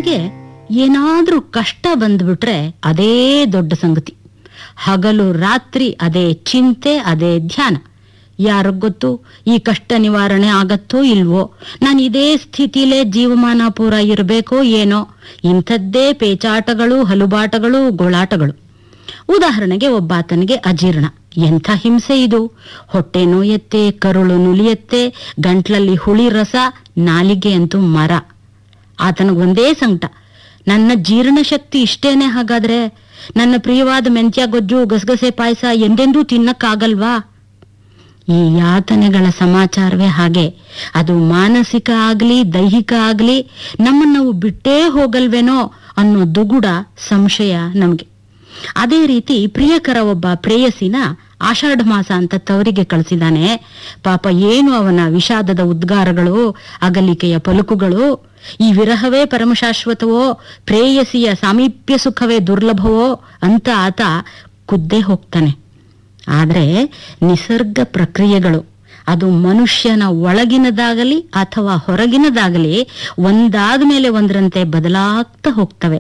ನಮ್ಗೆ ಏನಾದ್ರೂ ಕಷ್ಟ ಬಂದ್ಬಿಟ್ರೆ ಅದೇ ದೊಡ್ಡ ಸಂಗತಿ. ಹಗಲು ರಾತ್ರಿ ಅದೇ ಚಿಂತೆ, ಅದೇ ಧ್ಯಾನ. ಯಾರಿಗ್ ಗೊತ್ತು ಈ ಕಷ್ಟ ನಿವಾರಣೆ ಆಗತ್ತೋ ಇಲ್ವೋ, ನಾನು ಇದೇ ಸ್ಥಿತಿಲೇ ಜೀವಮಾನ ಪೂರ ಇರಬೇಕೋ ಏನೋ. ಇಂಥದ್ದೇ ಪೇಚಾಟಗಳು, ಹಲುಬಾಟಗಳು, ಗೋಳಾಟಗಳು. ಉದಾಹರಣೆಗೆ, ಒಬ್ಬಾತನಿಗೆ ಅಜೀರ್ಣ. ಎಂಥ ಹಿಂಸೆ ಇದು! ಹೊಟ್ಟೆ ನೋಯತ್ತೆ, ಕರುಳು ನುಲಿಯತ್ತೆ, ಗಂಟ್ಲಲ್ಲಿ ಹುಳಿ ರಸ, ನಾಲಿಗೆ ಅಂತೂ ಮರ. ಆತನಿಗೊಂದೇ ಸಂಕಟ, ನನ್ನ ಜೀರ್ಣಶಕ್ತಿ ಇಷ್ಟೇನೆ ಹಾಗಾದ್ರೆ ನನ್ನ ಪ್ರಿಯವಾದ ಮೆಂತ್ಯ ಗೊಜ್ಜು, ಗಸಗಸೆ ಪಾಯಸ ಎಂದೆಂದೂ ತಿನ್ನಕ್ಕಾಗಲ್ವಾ? ಈ ಯಾತನೆಗಳ ಸಮಾಚಾರವೇ ಹಾಗೆ. ಅದು ಮಾನಸಿಕ ಆಗ್ಲಿ ದೈಹಿಕ ಆಗ್ಲಿ ನಮ್ಮನ್ನು ಬಿಟ್ಟೇ ಹೋಗಲ್ವೇನೋ ಅನ್ನೋ ದುಗುಡ, ಸಂಶಯ ನಮ್ಗೆ. ಅದೇ ರೀತಿ ಪ್ರಿಯಕರ ಒಬ್ಬ ಪ್ರೇಯಸಿನ ಆಷಾಢ ಮಾಸ ಅಂತ ತವರಿಗೆ ಕಳಿಸಿದಾನೆ. ಪಾಪ ಏನು ಅವನ ವಿಷಾದದ ಉದ್ಗಾರಗಳು, ಅಗಲಿಕೆಯ ಪಲುಕುಗಳು. ಈ ವಿರಹವೇ ಪರಮಶಾಶ್ವತವೋ, ಪ್ರೇಯಸಿಯ ಸಾಮೀಪ್ಯ ಸುಖವೇ ದುರ್ಲಭವೋ ಅಂತ ಆತ ಕುದ್ದೇ ಹೋಗ್ತಾನೆ. ಆದ್ರೆ ನಿಸರ್ಗ ಪ್ರಕ್ರಿಯೆಗಳು, ಅದು ಮನುಷ್ಯನ ಒಳಗಿನದಾಗಲಿ ಅಥವಾ ಹೊರಗಿನದಾಗಲಿ, ಒಂದಾದ ಮೇಲೆ ಒಂದರಂತೆ ಬದಲಾಗ್ತಾ ಹೋಗ್ತವೆ.